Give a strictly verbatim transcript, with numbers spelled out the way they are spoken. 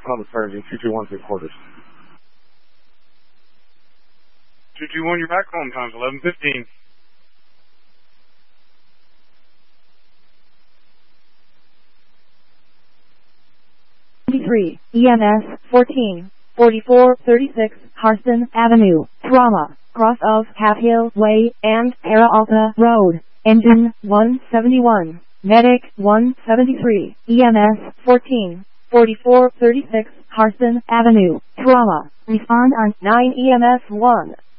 Columbus Fire Engine two two one, three quarters. two two one, you're back home. Time's eleven fifteen. three, E M S fourteen, forty-four thirty-six, Harston Avenue, Trauma, cross of Half Hill Way and Peralta Road, engine one seventy-one, medic one seventy-three, E M S fourteen, forty-four thirty-six, Harston Avenue, Trauma, respond on nine E M S one.